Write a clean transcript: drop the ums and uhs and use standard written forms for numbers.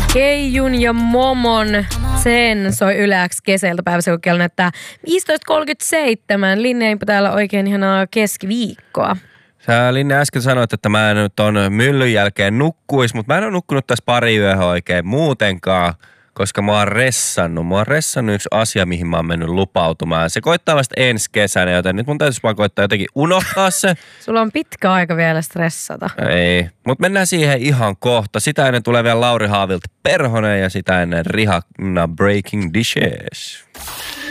Keijun ja Momon sen soi Yle X keseltä päivässä, kun kello näyttää 15.37. Linne, eipä täällä oikein ihanaa keskiviikkoa. Sä, Linne, äsken sanoit, että mä en nyt on myllyn jälkeen nukkuis, mutta mä en ole nukkunut tässä pari yöhön oikein muutenkaan, koska mä oon ressannut. Mä oon ressannut yksi asia, mihin mä oon mennyt lupautumaan. Se koittaa vasta ensi kesänä, joten nyt mun täytyisi vaan koittaa jotenkin unohtaa se. Sulla on pitkä aika vielä stressata. Ei, mutta mennään siihen ihan kohta. Sitä ennen tulee vielä Lauri Haavilta Perhonen ja sitä ennen Rihanna Breaking Dishes.